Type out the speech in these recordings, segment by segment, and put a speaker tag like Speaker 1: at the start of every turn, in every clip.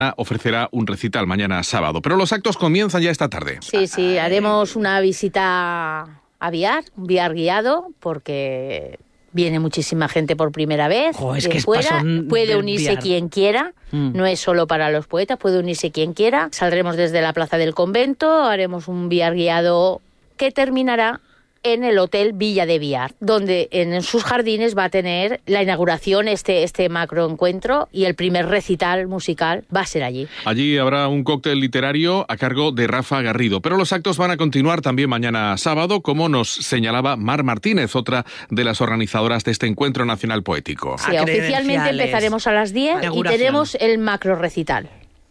Speaker 1: ofrecerá un recital mañana sábado. Pero los actos comienzan ya esta tarde.
Speaker 2: Sí, haremos una visita a Biar, un Biar guiado, porque viene muchísima gente por primera vez.
Speaker 3: Es que
Speaker 2: fuera. Puede unirse
Speaker 3: Biar.
Speaker 2: quien quiera, no es solo para los poetas, puede unirse quien quiera. Saldremos desde la Plaza del Convento, haremos un Biar guiado que terminará en el Hotel Villa de Biar, donde en sus jardines va a tener la inauguración, este macroencuentro, y el primer recital musical va a ser allí.
Speaker 1: Allí habrá un cóctel literario a cargo de Rafa Garrido, pero los actos van a continuar también mañana sábado, como nos señalaba Mar Martínez, otra de las organizadoras de este encuentro nacional poético.
Speaker 2: Sí, oficialmente empezaremos a las 10 y tenemos el macro recital,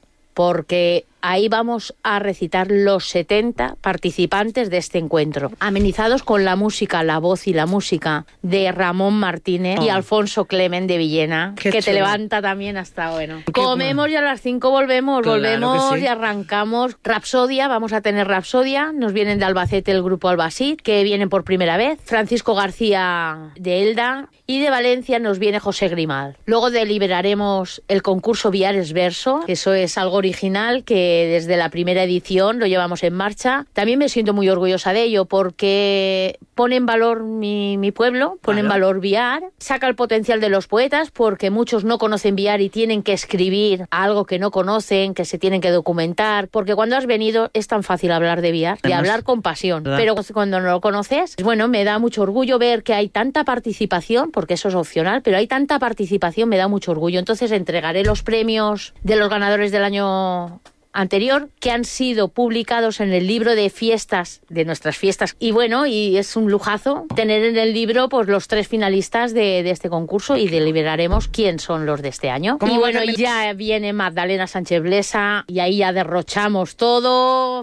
Speaker 2: porque ahí vamos a recitar los 70 participantes de este encuentro, amenizados con la música, la voz y la música de Ramón Martínez y Alfonso Clemen de Villena, que te levanta también hasta bueno. Comemos y a las 5 volvemos y arrancamos. Rapsodia, vamos a tener Rapsodia, nos vienen de Albacete el grupo Albacit, que vienen por primera vez, Francisco García de Elda, y de Valencia nos viene José Grimal. Luego deliberaremos el concurso Viares Verso, que eso es algo original que desde la primera edición lo llevamos en marcha. También me siento muy orgullosa de ello porque pone en valor mi pueblo, pone en valor Biar, saca el potencial de los poetas porque muchos no conocen Biar y tienen que escribir algo que no conocen, que se tienen que documentar, porque cuando has venido es tan fácil hablar de Biar y hablar con pasión, pero cuando no lo conoces, bueno, me da mucho orgullo ver que hay tanta participación, porque eso es opcional, pero hay tanta participación, me da mucho orgullo. Entonces entregaré los premios de los ganadores del año anterior, que han sido publicados en el libro de fiestas, de nuestras fiestas, y bueno, y es un lujazo tener en el libro pues los 3 finalistas de este concurso, y deliberaremos quién son los de este año. Y bueno, ya viene Magdalena Sánchez Blesa y ahí ya derrochamos todo,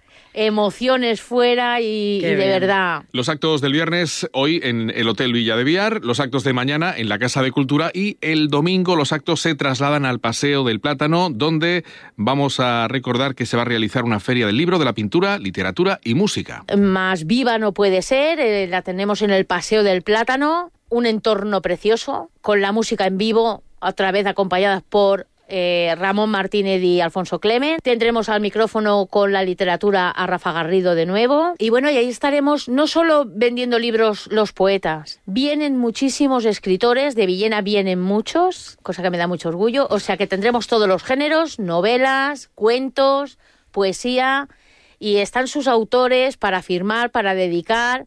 Speaker 2: emociones fuera y de verdad.
Speaker 1: Los actos del viernes hoy en el Hotel Villa de Biar, los actos de mañana en la Casa de Cultura, y el domingo los actos se trasladan al Paseo del Plátano, donde vamos a recordar que se va a realizar una feria del libro, de la pintura, literatura y música.
Speaker 2: Más viva no puede ser, la tenemos en el Paseo del Plátano, un entorno precioso, con la música en vivo, otra vez acompañadas por Ramón Martínez y Alfonso Clemen. Tendremos al micrófono con la literatura a Rafa Garrido de nuevo. Y bueno, y ahí estaremos no solo vendiendo libros los poetas, vienen muchísimos escritores, de Villena vienen muchos, cosa que me da mucho orgullo, o sea que tendremos todos los géneros, novelas, cuentos, poesía, y están sus autores para firmar, para dedicar.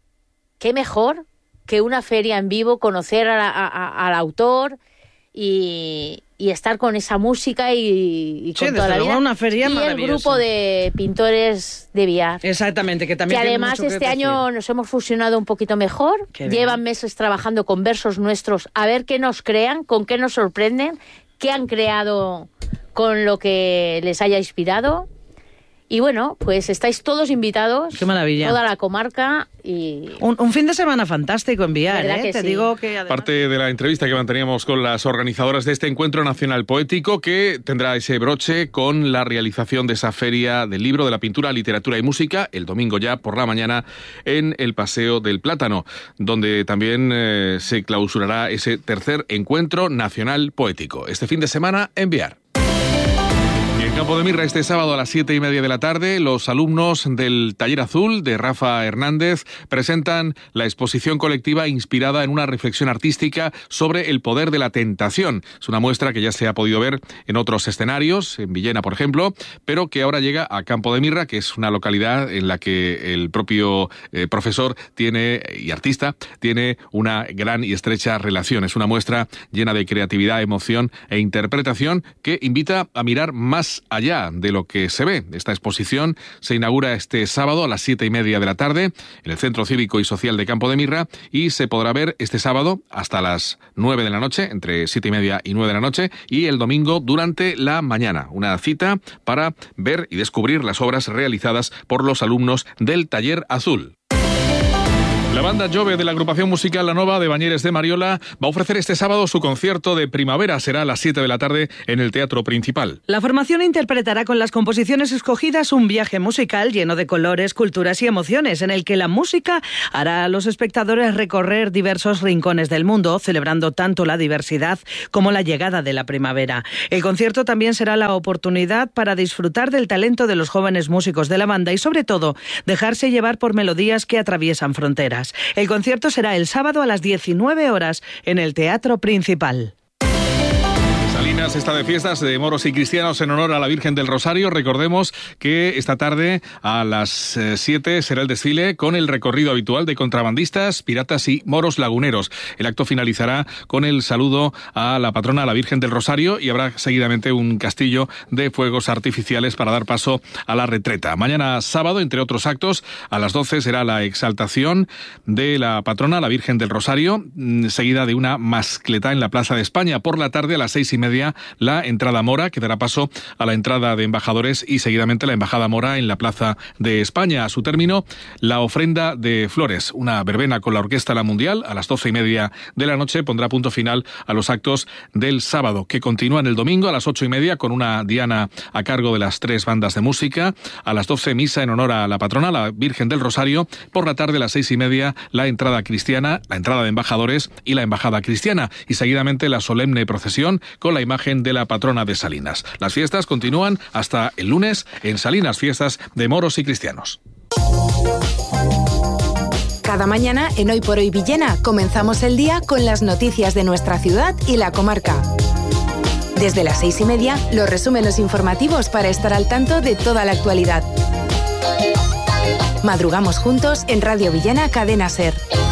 Speaker 2: ¿Qué mejor que una feria en vivo, conocer al autor y estar con esa música y con toda la vida?
Speaker 3: Una feria
Speaker 2: y
Speaker 3: maravillosa.
Speaker 2: El grupo de pintores de Biar.
Speaker 3: Exactamente, que también.
Speaker 2: Que además este año nos hemos fusionado un poquito mejor. Llevan meses trabajando con versos nuestros, a ver qué nos crean, con qué nos sorprenden, qué han creado con lo que les haya inspirado. Y bueno, pues estáis todos invitados.
Speaker 3: Qué maravilla.
Speaker 2: Toda la comarca y...
Speaker 3: Un fin de semana fantástico en Biar, ¿eh? Te digo que además...
Speaker 1: Parte de la entrevista que manteníamos con las organizadoras de este encuentro nacional poético, que tendrá ese broche con la realización de esa feria del libro, de la pintura, literatura y música, el domingo ya por la mañana en el Paseo del Plátano, donde también se clausurará ese tercer encuentro nacional poético. Este fin de semana en Biar. En Campo de Mirra, este sábado a las 7:30 de la tarde, los alumnos del Taller Azul de Rafa Hernández presentan la exposición colectiva inspirada en una reflexión artística sobre el poder de la tentación. Es una muestra que ya se ha podido ver en otros escenarios, en Villena, por ejemplo, pero que ahora llega a Campo de Mirra, que es una localidad en la que el propio profesor y artista tiene una gran y estrecha relación. Es una muestra llena de creatividad, emoción e interpretación que invita a mirar más allá de lo que se ve. Esta exposición se inaugura este sábado a las 7:30 de la tarde en el Centro Cívico y Social de Campo de Mirra, y se podrá ver este sábado hasta las 9 de la noche, entre 7:30 y 9 de la noche, y el domingo durante la mañana. Una cita para ver y descubrir las obras realizadas por los alumnos del Taller Azul. La banda Jove de la agrupación musical La Nova de Bañeres de Mariola va a ofrecer este sábado su concierto de primavera. Será a las 7 de la tarde en el Teatro Principal.
Speaker 3: La formación interpretará con las composiciones escogidas un viaje musical lleno de colores, culturas y emociones, en el que la música hará a los espectadores recorrer diversos rincones del mundo, celebrando tanto la diversidad como la llegada de la primavera. El concierto también será la oportunidad para disfrutar del talento de los jóvenes músicos de la banda y, sobre todo, dejarse llevar por melodías que atraviesan fronteras. El concierto será el sábado a las 19 horas en el Teatro Principal.
Speaker 1: Salinas está de fiestas de moros y cristianos en honor a la Virgen del Rosario. Recordemos que esta tarde a las 7 será el desfile con el recorrido habitual de contrabandistas, piratas y moros laguneros. El acto finalizará con el saludo a la patrona, a la Virgen del Rosario, y habrá seguidamente un castillo de fuegos artificiales para dar paso a la retreta. Mañana sábado, entre otros actos, a las 12 será la exaltación de la patrona, la Virgen del Rosario, seguida de una mascletá en la Plaza de España. Por la tarde, a las 6:30, la entrada mora, que dará paso a la entrada de embajadores y seguidamente la embajada mora en la Plaza de España. A su término, la ofrenda de flores, una verbena con la Orquesta La Mundial, a las 12:30 de la noche pondrá punto final a los actos del sábado, que continúan el domingo a las 8:30 con una diana a cargo de las 3 bandas de música. A las 12 misa en honor a la patrona, la Virgen del Rosario. Por la tarde a las 6:30 la entrada cristiana, la entrada de embajadores y la embajada cristiana, y seguidamente la solemne procesión con la imagen de la patrona de Salinas. Las fiestas continúan hasta el lunes en Salinas, fiestas de moros y cristianos.
Speaker 4: Cada mañana en Hoy por Hoy Villena comenzamos el día con las noticias de nuestra ciudad y la comarca. Desde las 6:30, los resúmenes informativos para estar al tanto de toda la actualidad. Madrugamos juntos en Radio Villena Cadena SER.